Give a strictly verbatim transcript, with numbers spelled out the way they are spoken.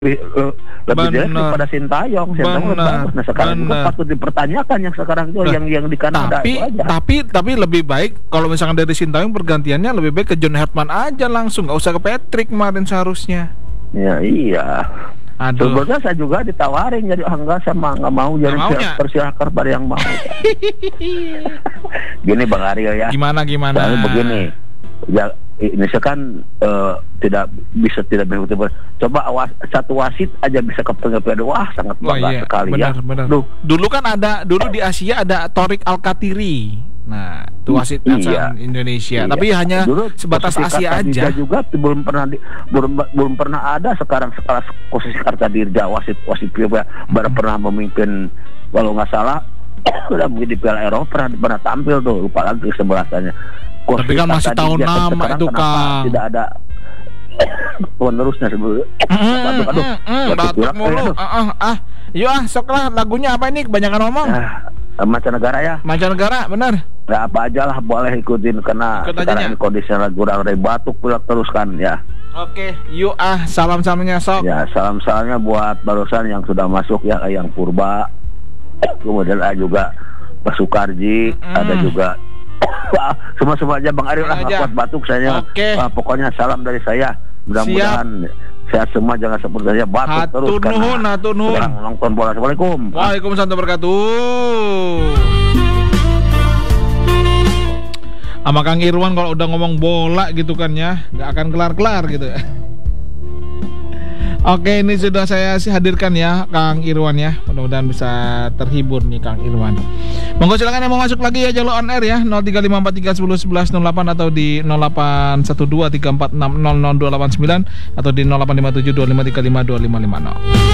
lebih, lebih jelek daripada Sintayong. Sintayong lebih bagus. Nah sekarang juga patut dipertanyakan yang sekarang itu yang yang di Kanada tapi, itu aja. Tapi tapi lebih baik kalau misalkan dari Sintayong pergantiannya lebih baik ke John Herman aja langsung, nggak usah ke Patrick kemarin seharusnya. Ya iya. Aduh. Sebetulnya saya juga ditawarin jadi ah, enggak sama nggak mau jadi persilahkan pada yang mau. Gini Bang Aryo ya. Gimana gimana? Soalnya begini. Ya Indonesia kan uh, tidak bisa tidak begitu. Coba was, satu wasit aja bisa ke Piala. Wah sangat bangga oh, iya. sekali benar, ya. Benar. Duh. Dulu kan ada dulu di Asia ada Torik Alkatiri. Nah, itu wasit iya. Indonesia. Iya. Tapi hanya dulu, sebatas Asia aja. Juga belum pernah di, belum belum pernah ada sekarang sekelas posisi Kartadirja wasit wasit Piala baru hmm. pernah memimpin kalau nggak salah udah mungkin di Piala Eropa pernah, pernah tampil tuh lupa lagi kesebelasannya. Tapi kan masih tahun nama itu Kang. Tidak ada penerusnya sebelum. Mm, aduh, aduh, mm, batuk mulu. Ah, ah, ah. Yuk ah, sok lah lagunya apa ini? Kebanyakan ngomong. Ah, mancanegara ya. Mancanegara, benar. Ya apa aja lah boleh ikutin karena Ikut sekarang ini kondisinya lagi kurang dari batuk pilek terus kan ya. Oke, yuk ah salam-salamnya sok. Ya salam-salamnya buat barusan yang sudah masuk ya, yang Purba. Kemudian ada juga Pak Sukarji, mm. ada juga semua-semua aja Bang Aryo lah nggak kuat batuk saya. Okay. Uh, pokoknya salam dari saya. Mudah-mudahan sehat semua, jangan seperti saya batuk hatur terus nuhun, karena hatur nuhun. Sedang nonton bola. Assalamualaikum. Waalaikumsalam warahmatullahi wabarakatuh. Sama Kang Irwan kalau udah ngomong bola gitu kan ya, nggak akan kelar-kelar gitu. Oke, ini sudah saya hadirkan ya Kang Irwan ya. Mudah-mudahan bisa terhibur nih Kang Irwan. Monggo silakan yang mau masuk lagi ya jalur on air ya nol tiga lima empat tiga satu satu satu nol delapan atau di nol delapan satu dua tiga empat enam nol nol dua delapan sembilan atau di nol delapan lima tujuh dua lima tiga lima dua lima lima nol.